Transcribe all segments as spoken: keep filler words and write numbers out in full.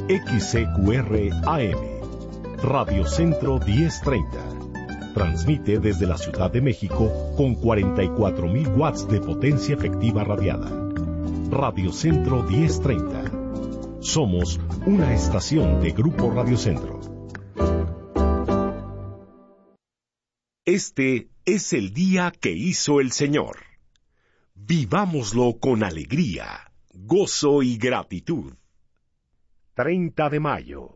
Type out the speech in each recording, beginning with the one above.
X C Q R A M, Radio Centro diez treinta. Transmite desde la Ciudad de México con cuarenta y cuatro mil watts de potencia efectiva radiada. Radio Centro diez treinta. Somos una estación de Grupo Radio Centro. Este es el día que hizo el Señor. Vivámoslo con alegría, gozo y gratitud. treinta de mayo.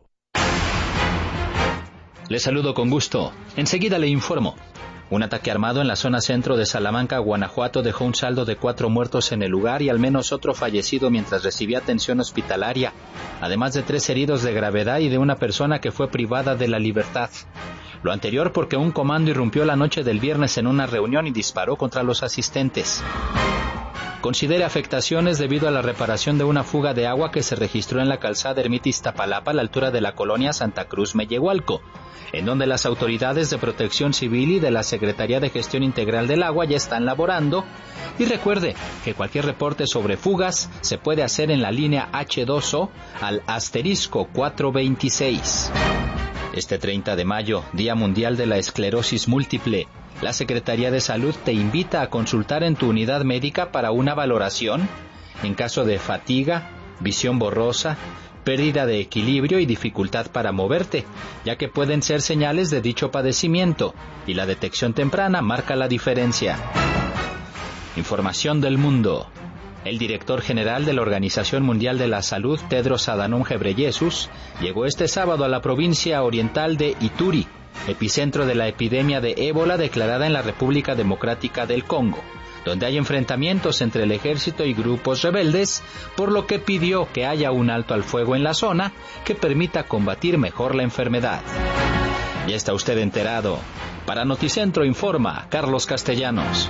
Le saludo con gusto. Enseguida le informo. Un ataque armado en la zona centro de Salamanca, Guanajuato, dejó un saldo de cuatro muertos en el lugar y al menos otro fallecido mientras recibía atención hospitalaria, además de tres heridos de gravedad y de una persona que fue privada de la libertad. Lo anterior porque un comando irrumpió la noche del viernes en una reunión y disparó contra los asistentes. Considere afectaciones debido a la reparación de una fuga de agua que se registró en la calzada Ermita Iztapalapa a la altura de la colonia Santa Cruz Mellehualco, en donde las autoridades de Protección Civil y de la Secretaría de Gestión Integral del Agua ya están laborando. Y recuerde que cualquier reporte sobre fugas se puede hacer en la línea H dos O al asterisco cuatrocientos veintiséis. Este treinta de mayo, Día Mundial de la Esclerosis Múltiple, la Secretaría de Salud te invita a consultar en tu unidad médica para una valoración en caso de fatiga, visión borrosa, pérdida de equilibrio y dificultad para moverte, ya que pueden ser señales de dicho padecimiento, y la detección temprana marca la diferencia. Información del mundo. El director general de la Organización Mundial de la Salud, Tedros Adhanom Ghebreyesus, llegó este sábado a la provincia oriental de Ituri, epicentro de la epidemia de ébola declarada en la República Democrática del Congo, donde hay enfrentamientos entre el ejército y grupos rebeldes, por lo que pidió que haya un alto al fuego en la zona que permita combatir mejor la enfermedad. Ya está usted enterado. Para Noticentro informa Carlos Castellanos.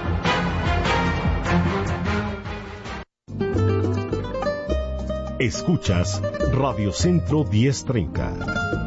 Escuchas Radio Centro diez treinta.